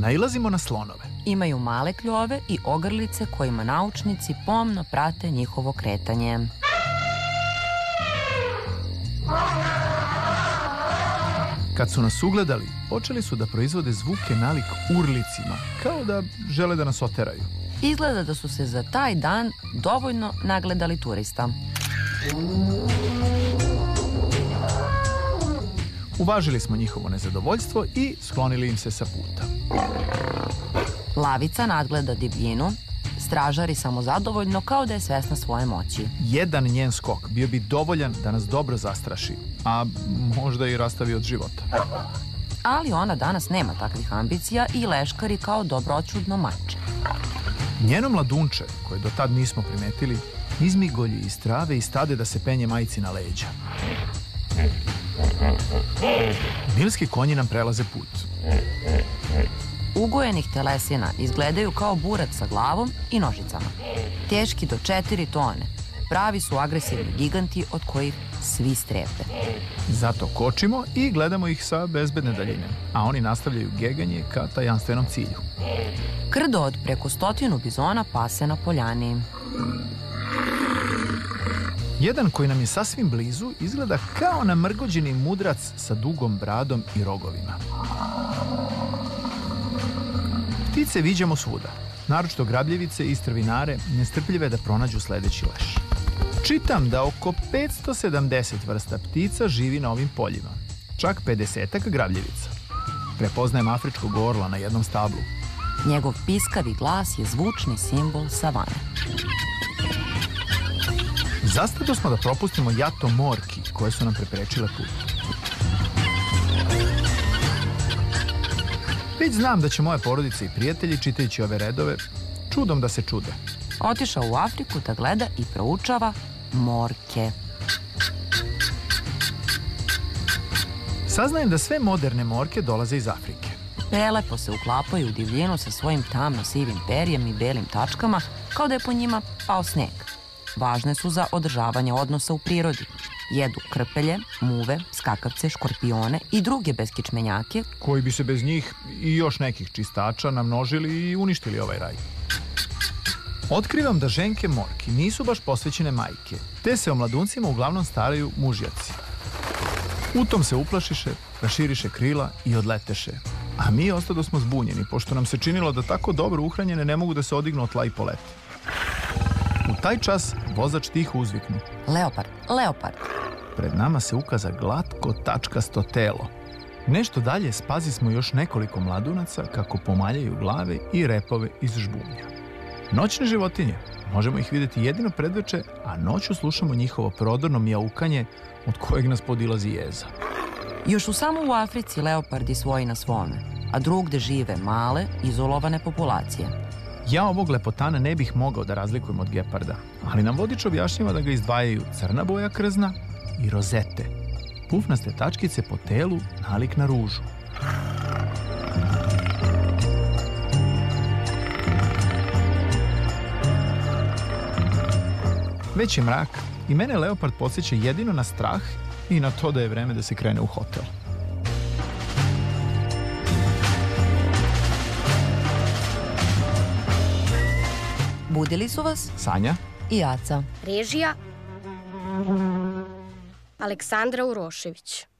nailazimo na slonove. Imaju male kljove i ogrlice kojima naučnici pomno prate njihovo kretanje. Kad su nas ugledali, počeli su da proizvode zvuke nalik urlicima, kao da žele da nas oteraju. Izgleda da su se za taj dan dovoljno nagledali turista. Uvažili smo njihovo nezadovoljstvo i sklonili im se sa puta. Lavica nadgleda divljinu, stražari samozadovoljno kao da je svesna svoje moći. Jedan njen skok bio bi dovoljan da nas dobro zastraši, a možda i rastavi od života. Ali ona danas nema takvih ambicija i leškari kao dobroćudno mače. Njeno mladunče, koje do tad nismo primetili, izmigolji iz trave i stade da se penje majici na leđa. Nilski konji nam prelaze put. Ugojenih telesina izgledaju kao burac sa glavom i nožicama. Teški do 4 tone. Pravi su agresivni giganti od kojih svi strepe. Zato kočimo i gledamo ih sa bezbedne daljine, a oni nastavljaju geganje ka tajanstvenom cilju. Krdo od preko 100 bizona pase na poljani. Jedan koji nam je sasvim blizu izgleda kao namrgođeni mudrac sa dugom bradom i rogovima. Ptice viđamo svuda, naročito grabljevice i strvinare, nestrpljive da pronađu sledeći leš. Čitam da oko 570 vrsta ptica živi na ovim poljima, čak 50-ak grabljevica. Prepoznajem afričkog orla na jednom stablu. Njegov piskavi glas je zvučni simbol savane. Zastado smo da propustimo jato morki koje su nam preprečile put. Već znam da će moje porodice i prijatelji, čitajući ove redove, čudom da se čude. Otišao u Afriku da gleda i proučava morke. Saznajem da sve moderne morke dolaze iz Afrike. Prelepo se uklapaju u divljinu sa svojim tamno-sivim perjem i belim tačkama, kao da je po njima pao sneg. Važne su za održavanje odnosa u prirodi. Jedu krpelje, muve, skakavce, škorpione i druge beskičmenjake, koji bi se bez njih i još nekih čistača namnožili i uništili ovaj raj. Otkrivam da ženke morki nisu baš posvećene majke, te se o mladuncima uglavnom staraju mužjaci. U tom se uplašiše, raširiše krila i odleteše. A mi ostado smo zbunjeni, pošto nam se činilo da tako dobro uhranjene ne mogu da se odignu od tla i polete. U taj čas vozač tiho uzviknu: Leopard, leopard. Pred nama se ukaza glatko tačkasto telo. Nešto dalje spazi smo još nekoliko mladunaca kako pomaljaju glave i repove iz žbunja. Noćne životinje, možemo ih videti jedino predveče, a noću slušamo njihovo prodorno mjaukanje od kojeg nas podilazi jeza. Još su samo u Africi leopardi svoji na svome, a drugde žive male, izolovane populacije. Ja ovog lepotana ne bih mogao da razlikujem od geparda, ali nam vodič objašnjava da ga izdvajaju crna boja krzna i rozete, pufnaste tačkice po telu nalik na ružu. Već je mrak i mene leopard podsjeća jedino na strah i na to da je vreme da se krene u hotel. Budili su vas Sanja i Aca. Režija Aleksandra Urošević.